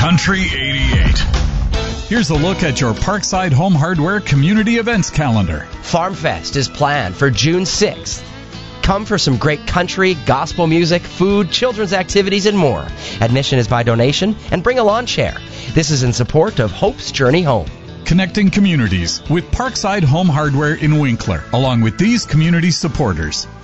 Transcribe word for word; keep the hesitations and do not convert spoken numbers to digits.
Country eighty-eight. Here's a look at your Parkside Home Hardware community events calendar. Farm Fest is planned for June sixth. Come for some great country, gospel music, food, children's activities, and more. Admission is by donation, and bring a lawn chair. This is in support of Hope's Journey Home. Connecting communities with Parkside Home Hardware in Winkler, along with these community supporters.